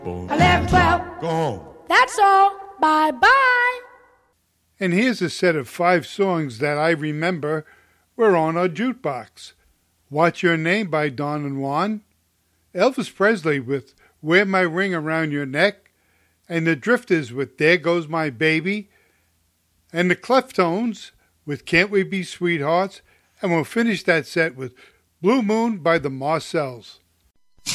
11, 12. Go home. That's all. Bye-bye. And here's a set of 5 songs that I remember were on our jukebox. What's Your Name by Don and Juan, Elvis Presley with Wear My Ring Around Your Neck, and the Drifters with There Goes My Baby, and the Cleftones with Can't We Be Sweethearts, and we'll finish that set with Blue Moon by the Marcells.